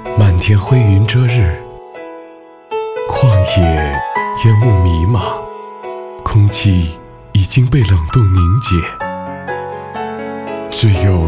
漫天灰云遮日，旷野烟雾弥漫，空气已经被冷冻凝结，只有